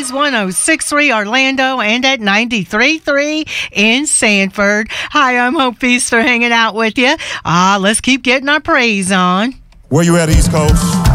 Breeze 106.3 Orlando and at 93.3 in Sanford. Hi, I'm Hope Feaster hanging out with you. Let's keep getting our praise on. Where you at, East Coast?